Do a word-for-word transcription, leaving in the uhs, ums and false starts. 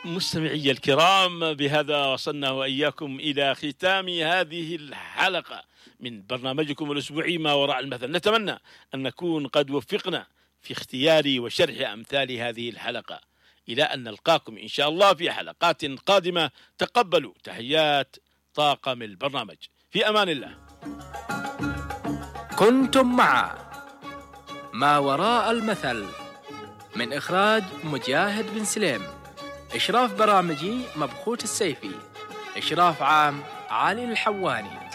مستمعي الكرام، بهذا وصلنا وإياكم إلى ختام هذه الحلقة من برنامجكم الأسبوعي ما وراء المثل. نتمنى أن نكون قد وفقنا في اختيار وشرح أمثال هذه الحلقة. إلى أن نلقاكم إن شاء الله في حلقات قادمة. تقبلوا تحيات طاقم البرنامج، في أمان الله. كنتم مع ما وراء المثل من إخراج مجاهد بن سليم، إشراف برامجي مبخوت السيفي، إشراف عام علي الحواني.